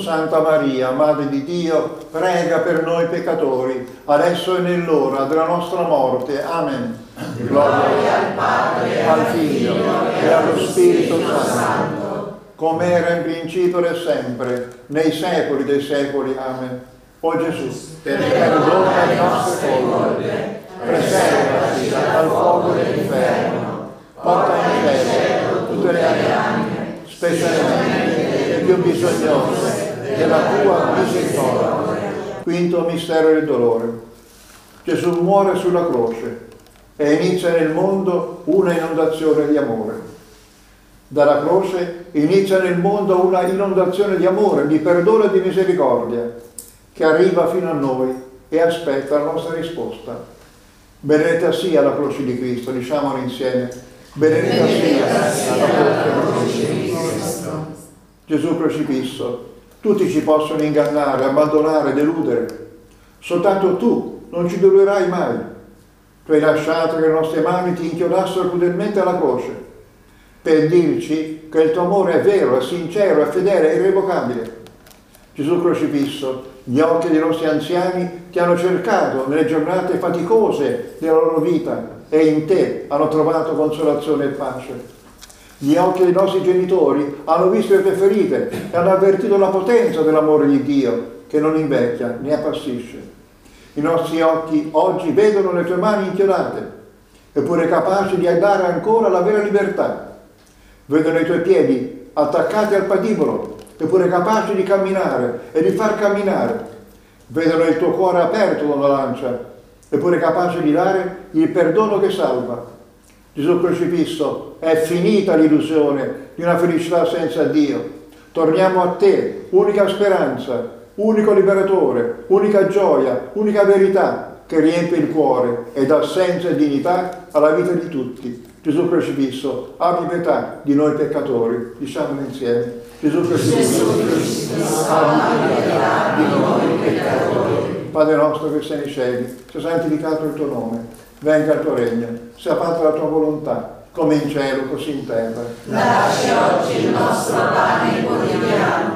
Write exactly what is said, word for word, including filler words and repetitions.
Santa Maria, Madre di Dio, prega per noi peccatori, adesso e nell'ora della nostra morte. Amen. Gloria al Padre, al Figlio e allo Spirito Santo, come era in principio e sempre, nei secoli dei secoli. Amen. O Gesù, perdona le nostre colpe, preservaci dal fuoco dell'inferno, porta in cielo tutte le anime, specialmente le più bisognose della tua misericordia. Quinto mistero del dolore. Gesù muore sulla croce e inizia nel mondo una inondazione di amore. Dalla croce inizia nel mondo una inondazione di amore, di perdono e di misericordia, che arriva fino a noi e aspetta la nostra risposta. Benedetta sia la croce di Cristo, diciamolo insieme. Benedetta sia la croce di Cristo. Gesù crocifisso, tutti ci possono ingannare, abbandonare, deludere. Soltanto tu non ci deluderai mai. Tu hai lasciato che le nostre mani ti inchiodassero crudelmente alla croce, per dirci che il tuo amore è vero, è sincero, è fedele, è irrevocabile. Gesù crocifisso, gli occhi dei nostri anziani ti hanno cercato nelle giornate faticose della loro vita e in te hanno trovato consolazione e pace. Gli occhi dei nostri genitori hanno visto le tue ferite e hanno avvertito la potenza dell'amore di Dio che non invecchia né appassisce. I nostri occhi oggi vedono le tue mani inchiodate, eppure capaci di dare ancora la vera libertà. Vedono i tuoi piedi attaccati al patibolo, eppure capaci di camminare e di far camminare. Vedono il tuo cuore aperto da una lancia, eppure capace di dare il perdono che salva. Gesù crocifisso, è finita l'illusione di una felicità senza Dio. Torniamo a te, unica speranza, unico liberatore, unica gioia, unica verità che riempie il cuore e dà senso e dignità alla vita di tutti. Gesù crocifisso, abbi pietà di noi peccatori. Diciamolo insieme. Gesù crocifisso, abbi pietà di noi peccatori. Padre nostro che sei nei cieli, sia santificato il tuo nome, venga il tuo regno, sia fatta la tua volontà, come in cielo così in terra. Dacci oggi il nostro pane quotidiano